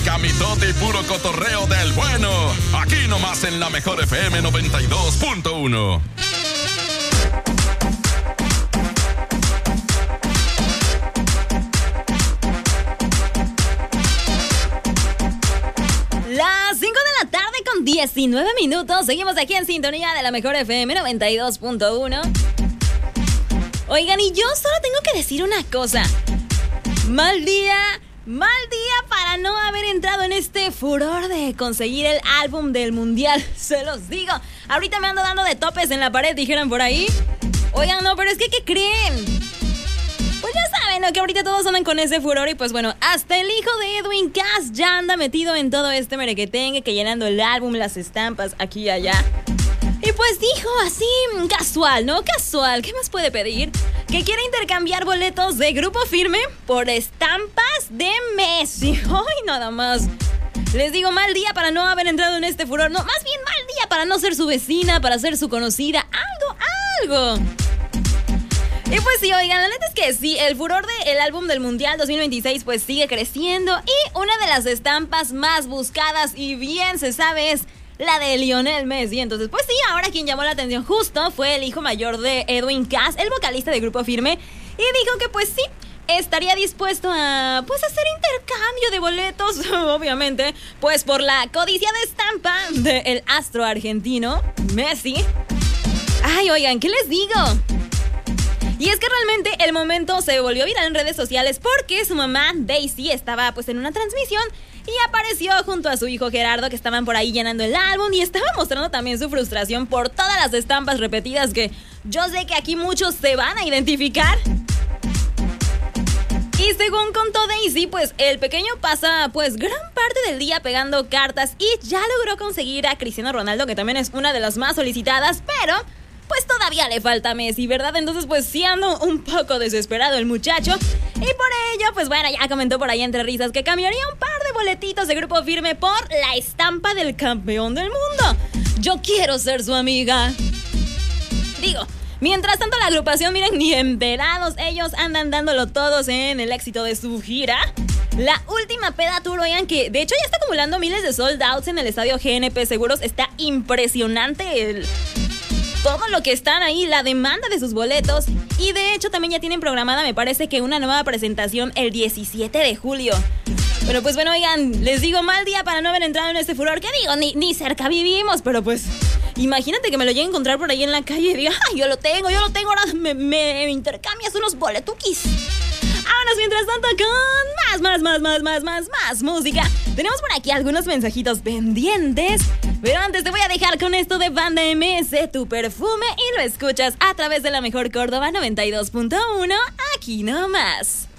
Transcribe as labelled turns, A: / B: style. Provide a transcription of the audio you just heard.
A: música, mitote y puro cotorreo del bueno. Aquí nomás en la mejor FM 92.1.
B: Las 5 de la tarde con 19 minutos. Seguimos aquí en sintonía de la mejor FM 92.1. Oigan, y yo solo tengo que decir una cosa. Mal día para no haber entrado en este furor de conseguir el álbum del mundial. Se los digo. Ahorita me ando dando de topes en la pared, dijeron por ahí. Oigan, no, pero es que, ¿qué creen? Pues ya saben, ¿no? Que ahorita todos andan con ese furor y pues bueno, hasta el hijo de Edwin Cass ya anda metido en todo este merequetengue, que llenando el álbum, las estampas aquí y allá. Y pues dijo así, casual, ¿no? Casual, ¿qué más puede pedir? Que quiere intercambiar boletos de Grupo Firme por estampas de Messi. ¡Ay, nada más! Les digo, mal día para no haber entrado en este furor. No, más bien mal día para no ser su vecina, para ser su conocida. Algo. Y pues sí, oigan, la neta es que sí, el furor del álbum del Mundial 2026 pues sigue creciendo. Y una de las estampas más buscadas y bien se sabe es la de Lionel Messi. Entonces, pues sí, ahora quien llamó la atención justo fue el hijo mayor de Edwin Cass, el vocalista de Grupo Firme, y dijo que pues sí, estaría dispuesto a pues hacer intercambio de boletos, obviamente, pues por la codiciada estampa del astro argentino, Messi. Ay, oigan, ¿qué les digo? Y es que realmente el momento se volvió viral en redes sociales porque su mamá, Daisy, estaba pues en una transmisión y apareció junto a su hijo Gerardo, que estaban por ahí llenando el álbum y estaba mostrando también su frustración por todas las estampas repetidas que yo sé que aquí muchos se van a identificar. Y según contó Daisy, pues el pequeño pasa pues gran parte del día pegando cartas y ya logró conseguir a Cristiano Ronaldo, que también es una de las más solicitadas, pero pues todavía le falta Messi, ¿verdad? Entonces pues sí ando un poco desesperado el muchacho. Y por ello, pues bueno, ya comentó por ahí entre risas que cambiaría un par de boletitos de Grupo Firme por la estampa del campeón del mundo. Yo quiero ser su amiga. Digo, mientras tanto la agrupación, miren, ni enterados, ellos andan dándolo todos en el éxito de su gira. La última peda tour, oigan, que de hecho ya está acumulando miles de sold outs en el estadio GNP Seguros. Está impresionante todo lo que están ahí, la demanda de sus boletos. Y de hecho también ya tienen programada, me parece que una nueva presentación el 17 de julio. Pero pues bueno, oigan, les digo, mal día para no haber entrado en este furor. ¿Qué digo? Ni cerca vivimos, pero pues imagínate que me lo llegue a encontrar por ahí en la calle y diga, ay, yo lo tengo, ahora me intercambias unos boletuquis. Vámonos mientras tanto con más música. Tenemos por aquí algunos mensajitos pendientes, pero antes te voy a dejar con esto de Banda MS, Tu Perfume, y lo escuchas a través de la mejor Córdoba 92.1, aquí nomás.